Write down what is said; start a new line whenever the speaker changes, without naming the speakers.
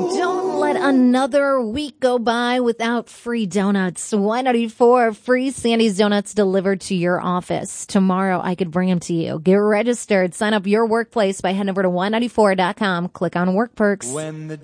Don't let another week go by without free donuts. Y94 free Sandy's Donuts delivered to your office. Tomorrow I could bring them to you. Get registered. Sign up your workplace by heading over to Y94.com. Click on Work Perks.